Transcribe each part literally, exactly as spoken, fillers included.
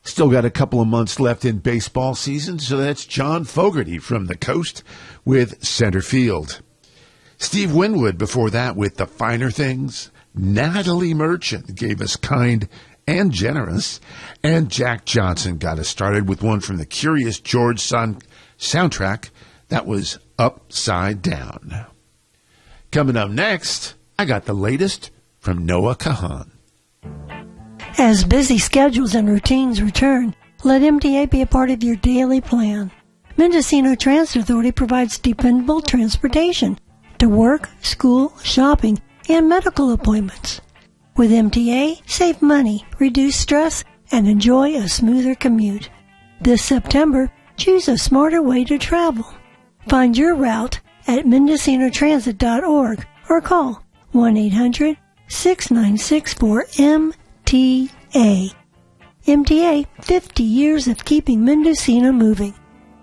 Still got a couple of months left in baseball season, so that's John Fogerty from the Coast with Center Field. Steve Winwood before that with The Finer Things. Natalie Merchant gave us Kind and Generous. And Jack Johnson got us started with one from the Curious George son- soundtrack. That was Upside Down. Coming up next, I got the latest from Noah Kahan. As busy schedules and routines return, let M T A be a part of your daily plan. Mendocino Transit Authority provides dependable transportation to work, school, shopping, and medical appointments. With M T A, save money, reduce stress, and enjoy a smoother commute. This September, choose a smarter way to travel. Find your route at mendocino transit dot org or call one eight hundred six nine six four M T A. M T A, fifty years of keeping Mendocino moving.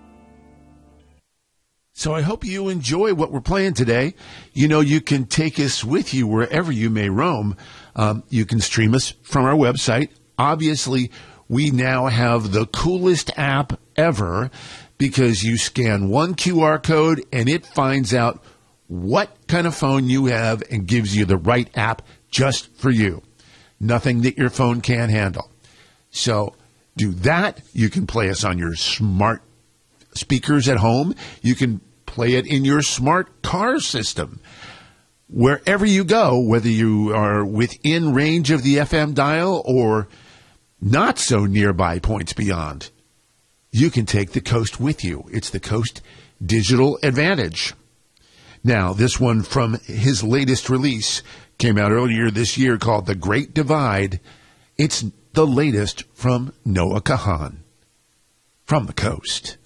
So I hope you enjoy what we're playing today. You know, you can take us with you wherever you may roam. Um, you can stream us from our website. Obviously, we now have the coolest app ever because you scan one Q R code and it finds out what kind of phone you have and gives you the right app just for you. Nothing that your phone can't handle. So do that. You can play us on your smart speakers at home. You can play it in your smart car system. Wherever you go, whether you are within range of the F M dial or not so nearby points beyond, you can take the Coast with you. It's the Coast Digital Advantage. Now, this one from his latest release came out earlier this year called The Great Divide. It's the latest from Noah Kahan from the Coast.